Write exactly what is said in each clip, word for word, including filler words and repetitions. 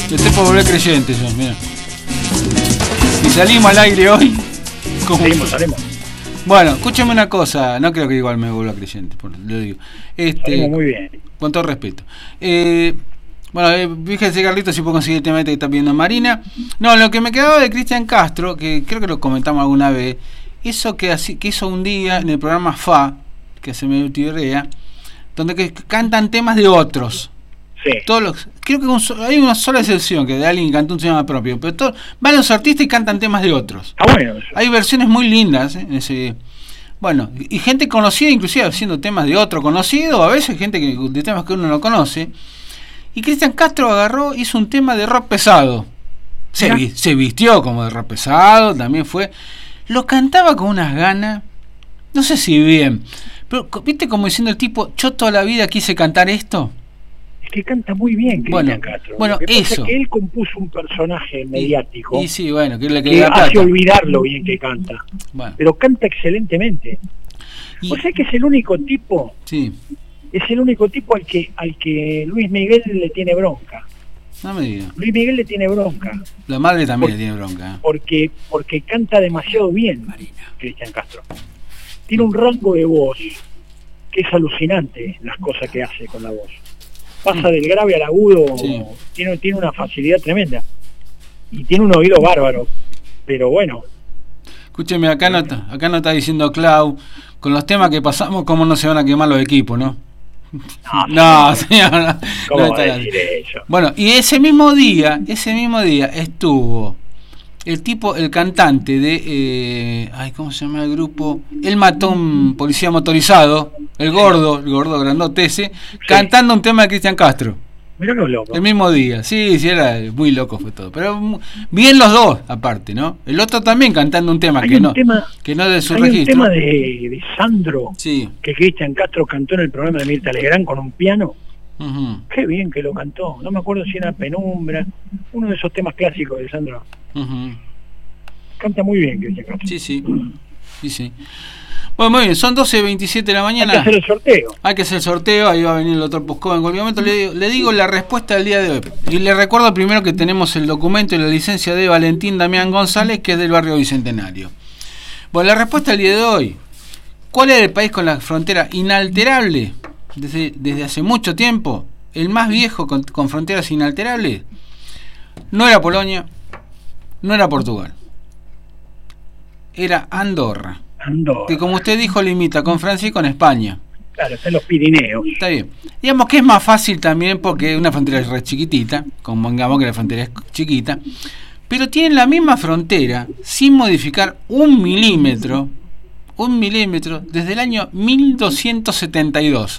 Estoy por volver creyente yo, mira. Y salimos al aire hoy. ¿Cómo? Salimos, salimos. Bueno, escúchame una cosa, no creo que igual me vuelva creyente, por, lo digo. Este, salimos muy bien. Con todo respeto. Eh, bueno, eh, fíjese, Carlito, si puedo conseguir el tema este que está pidiendo Marina. No, lo que me quedaba de Cristian Castro, que creo que lo comentamos alguna vez, eso que, así, que hizo un día en el programa F A, que se me tirrea, donde que cantan temas de otros. Sí. Todos los, creo que un, hay una sola excepción, que de alguien que cantó un tema propio, pero todos, van los artistas y cantan temas de otros. Ah, bueno. Eso. Hay versiones muy lindas, ¿eh? En ese, bueno, y gente conocida inclusive haciendo temas de otro conocido, a veces gente que, de temas que uno no conoce. Y Cristian Castro agarró, hizo un tema de rock pesado. Se, vi, se vistió como de rock pesado, también fue. Lo cantaba con unas ganas, no sé si bien, pero viste como diciendo el tipo, yo toda la vida quise cantar esto. Es que canta muy bien Cristian bueno, Castro. Bueno, lo que eso. Pasa es que él compuso un personaje mediático. Y, y sí, bueno, que, le que hace olvidar lo bien que canta. Bueno. Pero canta excelentemente. Y, o sea que es el único tipo. Sí. Es el único tipo al que al que Luis Miguel le tiene bronca. No me diga. Luis Miguel le tiene bronca. La madre también por, le tiene bronca. ¿eh? Porque porque canta demasiado bien, Cristian Castro. Tiene un rango de voz que es alucinante, las cosas que hace con la voz. Pasa del grave al agudo, sí. tiene, tiene una facilidad tremenda. Y tiene un oído bárbaro. Pero bueno. Escúcheme, acá no, acá no está diciendo Clau, con los temas que pasamos, ¿cómo no se van a quemar los equipos, no? No, no, señor, no, ¿cómo no va a decir eso? Bueno, y ese mismo día, ese mismo día estuvo el tipo, el cantante de, eh, ay, ¿cómo se llama el grupo? Él mató a un policía motorizado, el gordo, el gordo grandote ese, sí. Cantando un tema de Cristian Castro. Mirá los locos. El mismo día, sí, sí, era muy loco fue todo. Pero bien los dos, aparte, ¿no? El otro también cantando un tema, que, un no, tema que no de su hay registro. Un tema de, de Sandro, sí. Que Cristian Castro cantó en el programa de Mirta Legrand con un piano. Uh-huh. Qué bien que lo cantó. No me acuerdo si era Penumbra, uno de esos temas clásicos de Sandro. Uh-huh. Canta muy bien Cristian Castro. Sí, sí. Sí, sí. Bueno, muy bien, son doce veintisiete de la mañana. Hay que hacer el sorteo. Hay que hacer el sorteo, ahí va a venir el doctor Puscova en cualquier momento. Le digo, le digo la respuesta del día de hoy. Y le recuerdo primero que tenemos el documento y la licencia de Valentín Damián González, que es del barrio Bicentenario. Bueno, la respuesta del día de hoy. ¿Cuál es el país con la frontera inalterable desde, desde hace mucho tiempo? El más viejo con, con fronteras inalterables. No era Polonia, no era Portugal. Era Andorra. Andorra. Que como usted dijo limita con Francia y con España. Claro, está en los Pirineos. Está bien. Digamos que es más fácil también porque una frontera es re chiquitita, como digamos que la frontera es chiquita, pero tienen la misma frontera sin modificar un milímetro, un milímetro desde el año mil doscientos setenta y dos.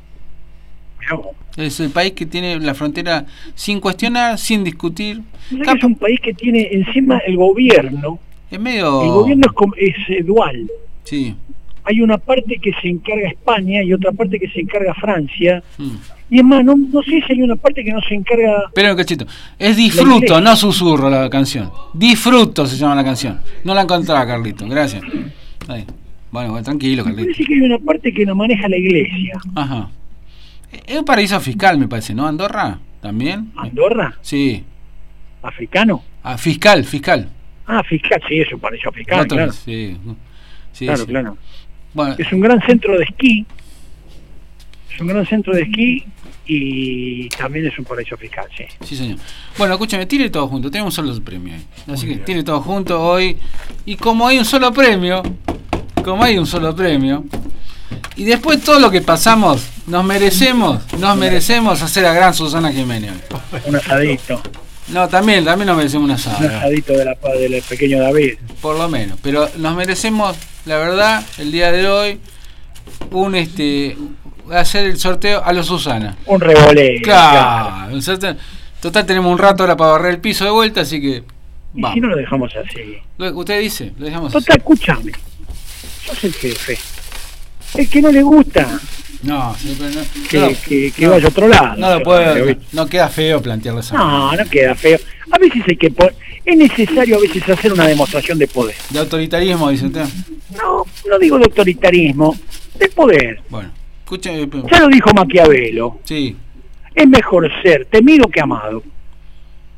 No. Es el país que tiene la frontera sin cuestionar, sin discutir. Cap- es un país que tiene encima el gobierno. Es medio... El gobierno es, com- es eh, dual. Sí. Hay una parte que se encarga España y otra parte que se encarga Francia. Mm. Y es más, no, no sé si hay una parte que no se encarga... Pero cachito, es disfruto, no susurro la canción. Disfruto se llama la canción. No la encontraba, Carlito, gracias. Ahí. Bueno, bueno, tranquilo, Carlito. Me parece que hay una parte que la maneja la iglesia. Ajá. Es un paraíso fiscal, me parece, ¿no? ¿Andorra? ¿También? ¿Andorra? Sí. ¿Africano? Ah, fiscal, fiscal. Ah, fiscal, sí, es un paraíso fiscal, Otro, claro. Sí, sí, claro, sí. claro. Bueno. Es un gran centro de esquí. Es un gran centro de esquí y también es un paraíso fiscal, sí. Sí, señor. Bueno, escúchame, tire todo junto. Tenemos un solo premio ahí. Así Muy que bien. Tire todo junto hoy. Y como hay un solo premio, como hay un solo premio, y después todo lo que pasamos, nos merecemos, nos merecemos hacer a gran Susana Jiménez. Un asadito. No, también, también nos merecemos un asado. Un asadito de la, del pequeño David. Por lo menos, pero nos merecemos, la verdad, el día de hoy, un este hacer el sorteo a los Susana. Un revoleo. Claro, un sorteo. Total, tenemos un rato ahora para barrer el piso de vuelta, así que ¿y vamos. si no lo dejamos así? Usted dice, lo dejamos Total, así. escúchame. Sos el jefe. El que no le gusta. No, siempre no. Que, no, que, que no, vaya a otro lado. No lo puede, no, no queda feo plantearlo así. No, no queda feo. A veces hay que po- es necesario a veces hacer una demostración de poder. De autoritarismo, dice usted. No, no digo de autoritarismo, de poder. Bueno, escuche. Ya lo dijo Maquiavelo. Sí. Es mejor ser temido que amado.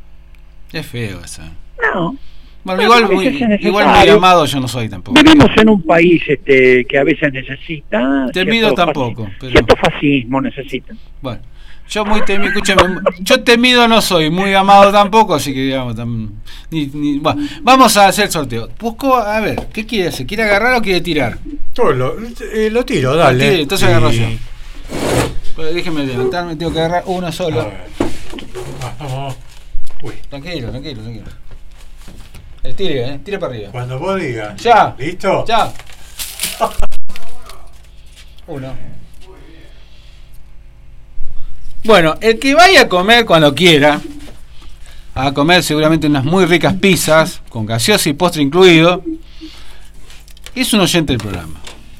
Es feo eso. No. Bueno, igual, muy, igual muy amado yo no soy tampoco. Vivimos en un país este que a veces necesita... Temido tampoco. Pero... Cierto fascismo necesita. Bueno, yo muy temido, escúchame, yo temido no soy, muy amado tampoco, así que digamos... Tam, ni, ni, bueno, vamos a hacer el sorteo. Busco, a ver, ¿qué quiere hacer? ¿Quiere agarrar o quiere tirar? Todo lo, eh, lo tiro, dale. Lo tiro, entonces y... agarro yo. Pues déjeme levantarme, tengo que agarrar uno solo. Vamos. Uy. Tranquilo, tranquilo, tranquilo. Eh, tire, eh, tire para arriba. Cuando vos digas. Ya. ¿Listo? Ya. Uno. Bueno, el que vaya a comer cuando quiera, a comer seguramente unas muy ricas pizzas, con gaseosa y postre incluido, es un oyente del programa.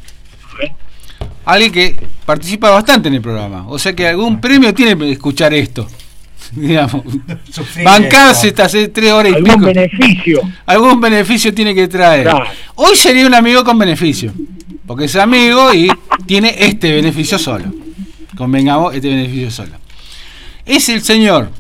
Alguien que participa bastante en el programa. O sea que algún premio tiene que escuchar esto. Digamos, bancarse estas tres horas y algún pico. beneficio algún beneficio tiene que traer. Claro. Hoy sería un amigo con beneficio, porque es amigo y tiene este beneficio solo. Convengamos, este beneficio solo es el señor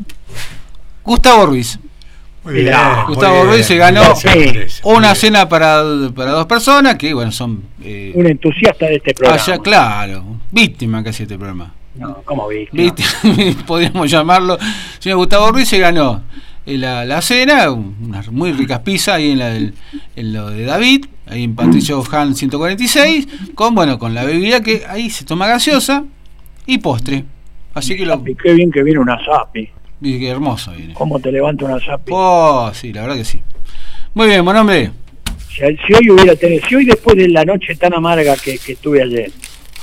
Gustavo Ruiz. Muy bien, Gustavo muy bien. Ruiz se ganó sí, una cena para, para dos personas que bueno son eh, un entusiasta de este programa. Allá, claro, víctima casi de este programa. No, ¿cómo viste? Podríamos llamarlo. El señor Gustavo Ruiz se ganó la, la cena, unas muy ricas pizzas ahí en, la del, en lo de David, ahí en Patricio Han ciento cuarenta y seis, con bueno con la bebida que ahí se toma gaseosa y postre. Así que lo. Qué bien que viene una zapi. Qué hermoso viene. ¿Cómo te levanta una zapi? Oh, sí, la verdad que sí. Muy bien, buen hombre. Si, si hoy hubiera tenido, si hoy después de la noche tan amarga que, que tuve ayer,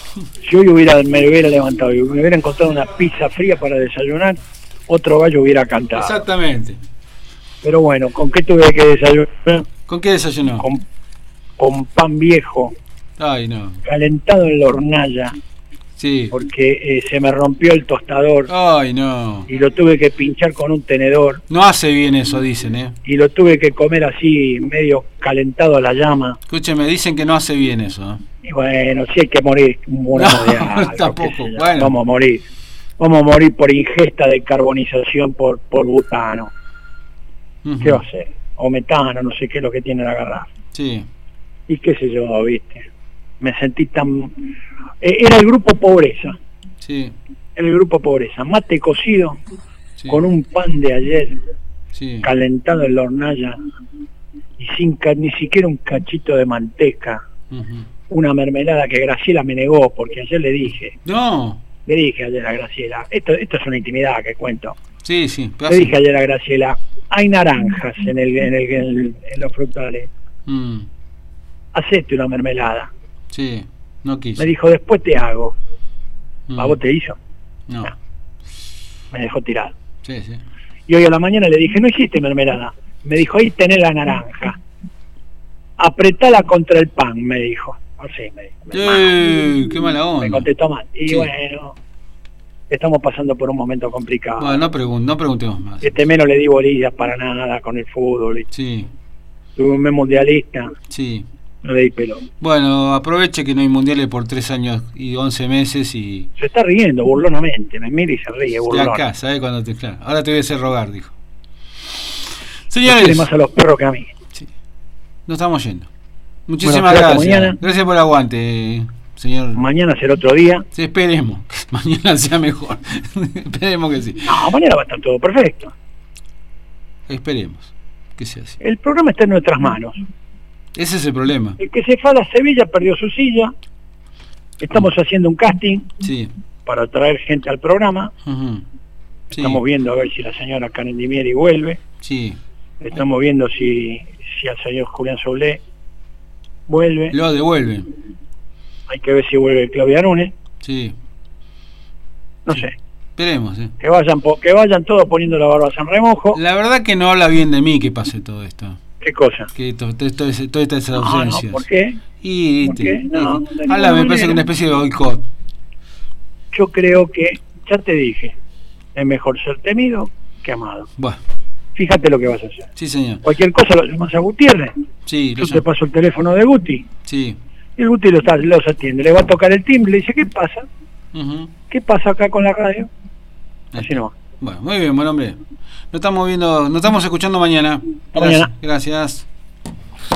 si hoy hubiera, me hubiera levantado y me hubiera encontrado una pizza fría para desayunar, otro gallo hubiera cantado. Exactamente. Pero bueno, ¿con qué tuve que desayunar? ¿Con qué desayunó? Con, con pan viejo. Ay, no. Calentado en la hornalla. Sí. Porque eh, se me rompió el tostador. Ay, no. Y lo tuve que pinchar con un tenedor. No hace bien eso, dicen, ¿eh? Y lo tuve que comer así, medio calentado a la llama. Escúcheme, dicen que no hace bien eso, ¿eh? Y bueno, si hay que morir, una no, de algo, tampoco. Bueno. Vamos a morir. Vamos a morir por ingesta de carbonización por, por butano. Uh-huh. ¿Qué va a hacer? O metano, no sé qué es lo que tiene la garrafa. Sí. Y qué sé yo, viste. Me sentí tan... Eh, era el grupo pobreza. Sí. El grupo pobreza. Mate cocido, sí. Con un pan de ayer, sí. Calentado en la hornalla, y sin ca ni siquiera un cachito de manteca. Uh-huh. Una mermelada que Graciela me negó, porque ayer le dije. No. Le dije ayer a Graciela, esto, esto es una intimidad que cuento. Sí, sí. Le dije ayer a Graciela, hay naranjas en, el, en, el, en, el, en los frutales. Mm. Hacete una mermelada. Sí, no quiso. Me dijo, después te hago. Mm. ¿A vos te hizo? No. no. Me dejó tirado. Sí, sí. Y hoy a la mañana le dije, no hiciste mermelada. Me dijo, ahí tenés la naranja. Apretala contra el pan, me dijo. Así me dijo. Sí, qué mala onda. Me contestó mal. Y sí. bueno, estamos pasando por un momento complicado. Bueno, no, pregun no preguntemos más. Este menos le di bolillas para nada con el fútbol. Sí. Tuve un mes mundialista. Sí. No le di pelo. Bueno, aproveche que no hay mundiales por tres años y once meses y... Se está riendo burlonamente, me mira y se ríe burlón. De acá, ¿sabes cuando te... Claro, ahora te voy a hacer rogar, dijo. Señores... Tiene más a los perros que a mí. Sí. Nos estamos yendo. Muchísimas bueno, gracias. Mañana. Gracias por el aguante, señor. Mañana será otro día. Sí, esperemos que mañana sea mejor. Esperemos que sí. No, mañana va a estar todo perfecto. Esperemos que sea así. El programa está en nuestras manos. Ese es el problema. El que se fue a la Sevilla perdió su silla. Estamos uh-huh. haciendo un casting sí. para traer gente al programa. Uh-huh. sí. Estamos viendo a ver si la señora Karen Dimieri vuelve. Sí. Estamos viendo si, si el señor Julián Soulé vuelve. Lo devuelve. Hay que ver si vuelve Claudia Núñez. Sí. No sí. sé. Esperemos, ¿eh? Que vayan, que vayan todos poniendo la barba en remojo. La verdad que no habla bien de mí que pase todo esto. ¿Qué cosa? Que to, to, to, to, todas estas ausencias. No, no, ¿por qué? Y, ¿Por qué? No, y, habla, me parece que una especie de boicot. Yo creo que, ya te dije, es mejor ser temido que amado. Bueno. Fíjate lo que vas a hacer. Sí, señor. Cualquier cosa lo llamas a Gutiérrez. Sí, yo te paso el teléfono de Guti. Sí. Y el Guti los, los atiende. Le va a tocar el timbre, le dice, ¿qué pasa? Uh-huh. ¿Qué pasa acá con la radio? Así no. Bueno, muy bien, buen hombre. Nos estamos viendo, nos estamos escuchando mañana. Gracias. Mañana. Gracias.